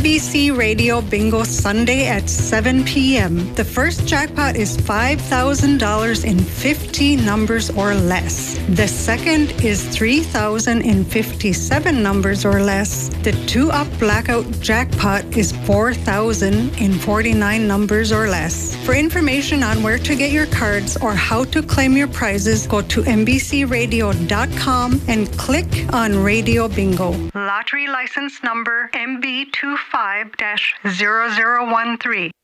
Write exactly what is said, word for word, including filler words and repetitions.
N B C Radio Bingo Sunday at seven p.m. The first jackpot is five thousand dollars in fifty numbers or less. The second is three thousand dollars in fifty-seven numbers or less. The two-up blackout jackpot is four thousand dollars in forty-nine numbers or less. For information on where to get your cards or how to claim your prizes, go to N B C radio dot com and click on Radio Bingo. Lottery license number M B two five dash zero zero one three.